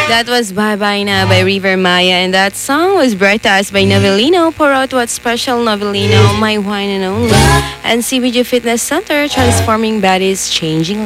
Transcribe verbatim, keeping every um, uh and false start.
That was Bye Bye Na by River Maya, and that song was brought to us by Novellino. Pour out what's special, Novellino, my one and only. And C B G Fitness Center, transforming bodies, changing